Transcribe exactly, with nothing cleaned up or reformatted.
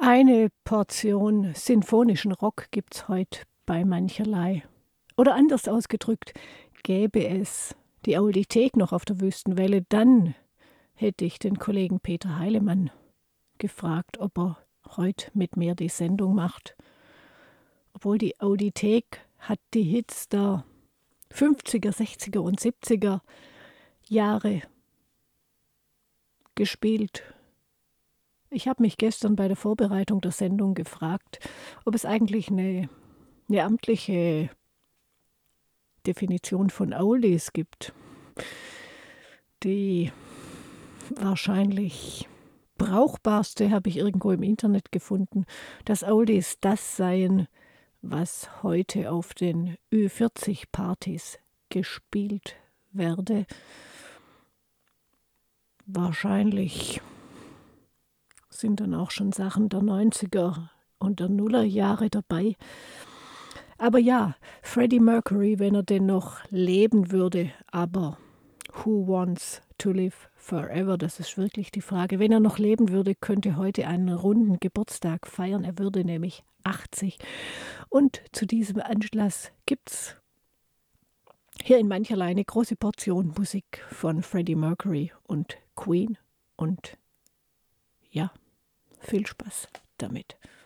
Eine Portion sinfonischen Rock gibt's heute bei mancherlei. Oder anders ausgedrückt, gäbe es die Audiothek noch auf der Wüstenwelle, dann hätte ich den Kollegen Peter Heilemann gefragt, ob er heute mit mir die Sendung macht. Obwohl die Audiothek hat die Hits der fünfziger, sechziger und siebziger Jahre gespielt. Ich habe mich gestern bei der Vorbereitung der Sendung gefragt, ob es eigentlich eine, eine amtliche Definition von Oldies gibt. Die wahrscheinlich brauchbarste habe ich irgendwo im Internet gefunden, dass Oldies das seien, was heute auf den Ü vierzig Partys gespielt werde. Wahrscheinlich sind dann auch schon Sachen der neunziger und der Nullerjahre dabei. Aber ja, Freddie Mercury, wenn er denn noch leben würde, aber who wants to live forever? Das ist wirklich die Frage. Wenn er noch leben würde, könnte heute einen runden Geburtstag feiern. Er würde nämlich achtzig. Und zu diesem Anlass gibt's hier in mancherlei eine große Portion Musik von Freddie Mercury und Queen. Und ja, viel Spaß damit.